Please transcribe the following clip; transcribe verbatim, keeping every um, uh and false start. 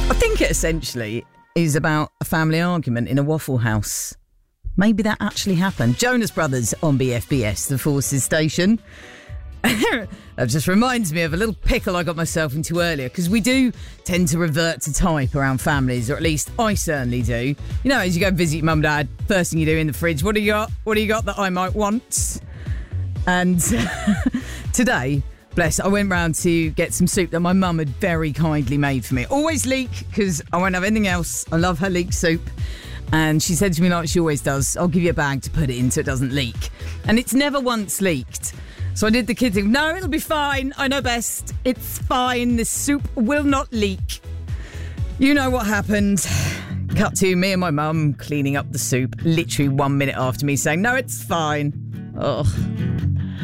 I think it essentially is about a family argument in a Waffle House. Maybe that actually happened. Jonas Brothers on B F B S, the Forces station. That just reminds me of a little pickle I got myself into earlier, because we do tend to revert to type around families, or at least I certainly do. You know, as you go visit your mum and dad, first thing you do in the fridge, what do you got? What do you got that I might want? And today, bless, I went round to get some soup that my mum had very kindly made for me. Always leek, because I won't have anything else. I love her leek soup. And she said to me, like she always does, I'll give you a bag to put it in so it doesn't leak. And it's never once leaked. So I did the kid thing. No, it'll be fine. I know best. It's fine. This soup will not leak. You know what happened. Cut to me and my mum cleaning up the soup literally one minute after me saying, no, it's fine. Ugh.